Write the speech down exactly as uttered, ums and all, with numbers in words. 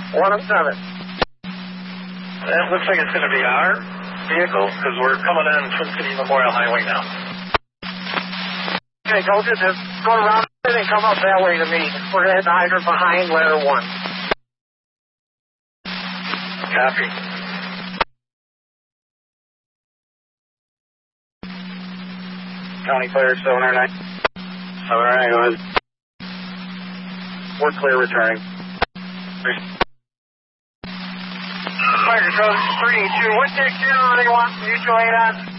one of seven. That looks like it's going to be our vehicle because we're coming on Twin City Memorial Highway now. Okay, go just go around and come up that way to me. We're going to hit the hydrant behind letter one. Copy. County Fire seven oh nine. seven oh nine, go ahead. We're clear returning. Fire control, three two. What tick zero do you want? Mutual aid on?